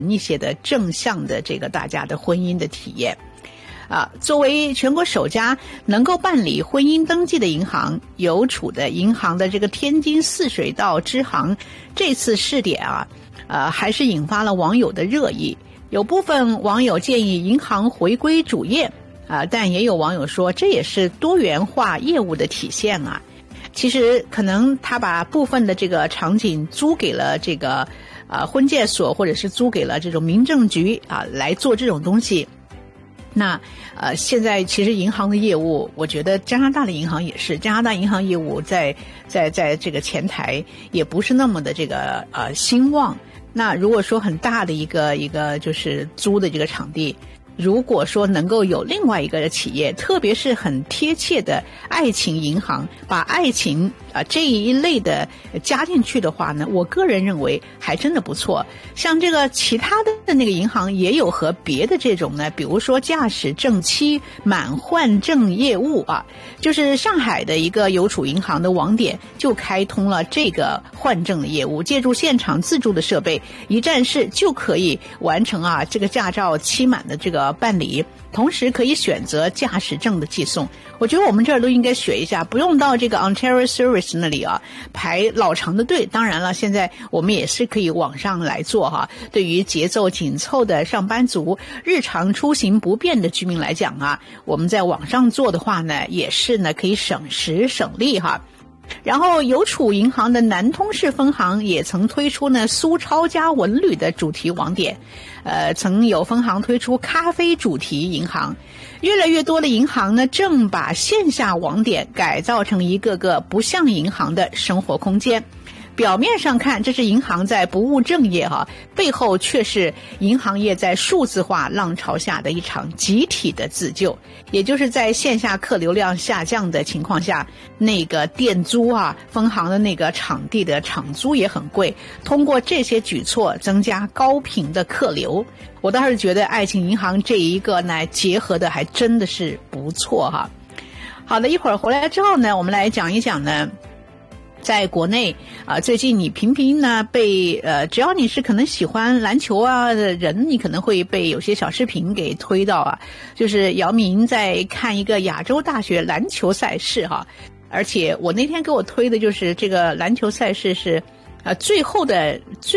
一些的正向的这个大家的婚姻的体验。作为全国首家能够办理婚姻登记的银行，邮储的银行的这个天津泗水道支行这次试点还是引发了网友的热议。有部分网友建议银行回归主业但也有网友说这也是多元化业务的体现其实可能他把部分的这个场景租给了这个婚介所，或者是租给了这种民政局来做这种东西。那现在其实银行的业务，我觉得加拿大的银行也是，加拿大银行业务在这个前台也不是那么的这个兴旺。那如果说很大的一个就是租的这个场地，如果说能够有另外一个企业，特别是很贴切的爱情银行，把爱情这一类的加进去的话呢，我个人认为还真的不错。像这个其他的那个银行也有和别的这种呢，比如说驾驶证期满换证业务就是上海的一个邮储银行的网点就开通了这个换证的业务，借助现场自助的设备，一站式就可以完成这个驾照期满的这个办理，同时可以选择驾驶证的寄送。我觉得我们这儿都应该学一下，不用到这个 Ontario Service 那里排老长的队。当然了，现在我们也是可以网上来做对于节奏紧凑的上班族、日常出行不便的居民来讲我们在网上做的话呢，也是呢可以省时省力然后邮储银行的南通市分行也曾推出呢苏超加文旅的主题网点，曾有分行推出咖啡主题银行。越来越多的银行呢正把线下网点改造成一个个不像银行的生活空间。表面上看这是银行在不务正业背后却是银行业在数字化浪潮下的一场集体的自救。也就是在线下客流量下降的情况下，那个店租分行的那个场地的场租也很贵，通过这些举措增加高频的客流。我倒是觉得爱情银行这一个呢结合的还真的是不错好的，一会儿回来之后呢，我们来讲一讲呢在国内最近你频频呢被只要你是可能喜欢篮球的人，你可能会被有些小视频给推到就是姚明在看一个亚洲大学篮球赛事而且我那天给我推的就是这个篮球赛事是最后的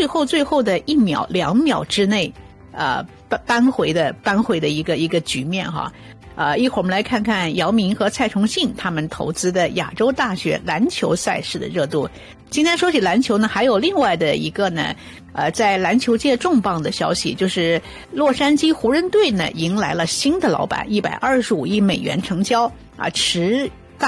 1秒2秒之内扳回的一个局面一会儿我们来看看姚明和蔡崇信他们投资的亚洲大学篮球赛事的热度。今天说起篮球呢，还有另外的一个呢在篮球界重磅的消息，就是洛杉矶湖人队呢迎来了新的老板，125亿美元成交持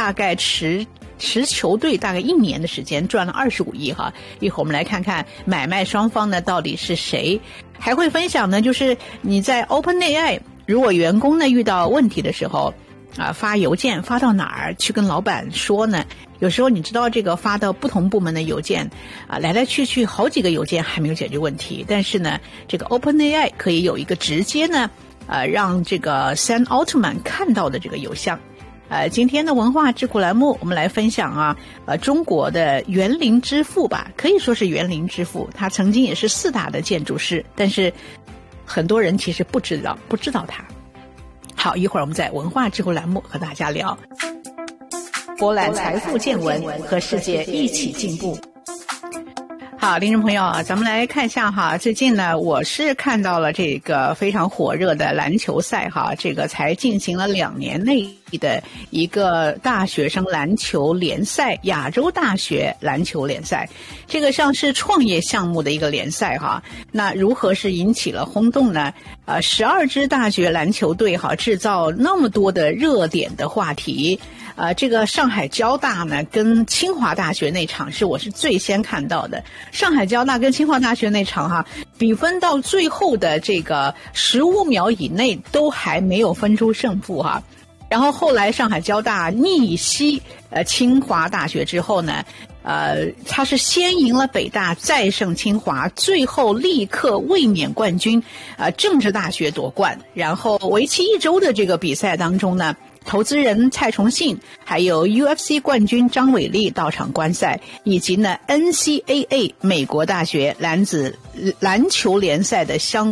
球队大概1年的时间赚了25亿一会儿我们来看看买卖双方呢到底是谁。还会分享呢，就是你在 OpenAI如果员工呢遇到问题的时候发邮件发到哪儿去跟老板说呢？有时候你知道这个发到不同部门的邮件来来去去好几个邮件还没有解决问题，但是呢这个 OpenAI 可以有一个直接呢让这个 Sam Altman 看到的这个邮箱。今天的文化智库栏目我们来分享中国的园林之父吧，可以说是园林之父，他曾经也是4大的建筑师，但是很多人其实不知道他。好，一会儿我们在文化智库栏目和大家聊博览财富见闻，和世界一起进步。好，听众朋友咱们来看一下最近呢我是看到了这个非常火热的篮球赛这个才进行了2年内的一个大学生篮球联赛，亚洲大学篮球联赛，这个像是创业项目的一个联赛那如何是引起了轰动呢？12支大学篮球队制造那么多的热点的话题。这个上海交大呢跟清华大学那场我是最先看到的。上海交大跟清华大学那场比分到最后的这个15秒以内都还没有分出胜负然后后来上海交大逆袭清华大学之后呢他是先赢了北大再胜清华，最后立刻卫冕冠军政治大学夺冠。然后为期1周的这个比赛当中呢，投资人蔡崇信还有 UFC 冠军张伟丽到场观赛，以及呢 NCAA 美国大学男子篮球联赛的相